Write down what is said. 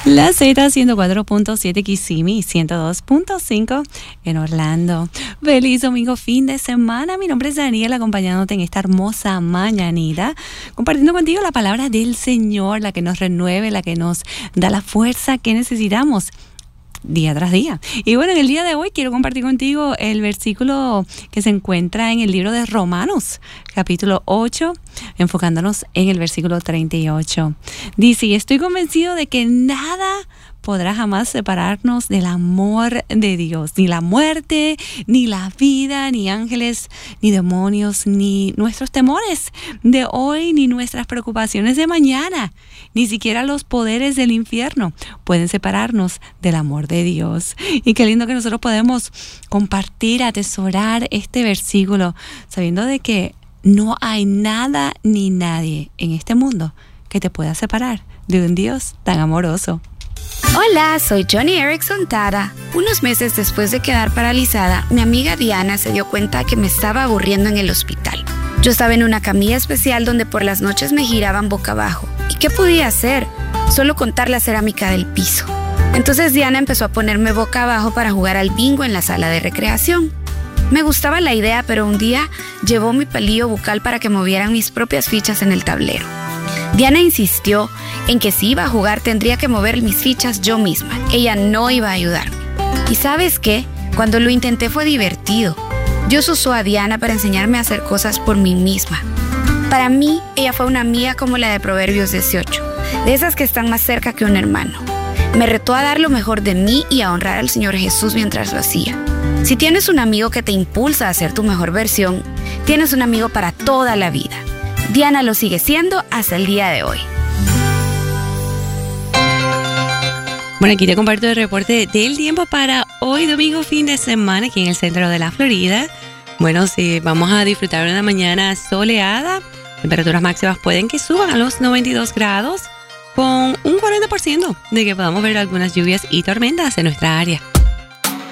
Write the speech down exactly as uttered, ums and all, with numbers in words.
La Z ciento cuatro punto siete Kissimmee, ciento dos punto cinco en Orlando. Feliz domingo, fin de semana. Mi nombre es Daniela, acompañándote en esta hermosa mañanita, compartiendo contigo la palabra del Señor, la que nos renueve, la que nos da la fuerza que necesitamos día tras día. Y bueno, en el día de hoy quiero compartir contigo el versículo que se encuentra en el libro de Romanos, capítulo ocho, enfocándonos en el versículo treinta y ocho. Dice: y estoy convencido de que nada podrá jamás separarnos del amor de Dios, ni la muerte, ni la vida, ni ángeles, ni demonios, ni nuestros temores de hoy, ni nuestras preocupaciones de mañana, ni siquiera los poderes del infierno pueden separarnos del amor de Dios. Y qué lindo que nosotros podemos compartir, atesorar este versículo, sabiendo de que no hay nada ni nadie en este mundo que te pueda separar de un Dios tan amoroso. Hola, soy Johnny Erickson Tara. Unos meses después de quedar paralizada, mi amiga Diana se dio cuenta que me estaba aburriendo en el hospital. Yo estaba en una camilla especial donde por las noches me giraban boca abajo. ¿Y qué podía hacer? Solo contar la cerámica del piso. Entonces Diana empezó a ponerme boca abajo para jugar al bingo en la sala de recreación. Me gustaba la idea, pero un día llevó mi palillo bucal para que movieran mis propias fichas en el tablero. Diana insistió en que si iba a jugar tendría que mover mis fichas yo misma. Ella no iba a ayudarme. ¿Y sabes qué? Cuando lo intenté fue divertido. Dios usó a Diana para enseñarme a hacer cosas por mí misma. Para mí, ella fue una amiga como la de Proverbios dieciocho, de esas que están más cerca que un hermano. Me retó a dar lo mejor de mí y a honrar al Señor Jesús mientras lo hacía. Si tienes un amigo que te impulsa a ser tu mejor versión, tienes un amigo para toda la vida. Diana lo sigue siendo hasta el día de hoy. Bueno, aquí te comparto el reporte del tiempo para hoy domingo, fin de semana, aquí en el centro de la Florida. Bueno, sí, vamos a disfrutar de una mañana soleada. Temperaturas máximas pueden que suban a los noventa y dos grados, con un cuarenta por ciento de que podamos ver algunas lluvias y tormentas en nuestra área.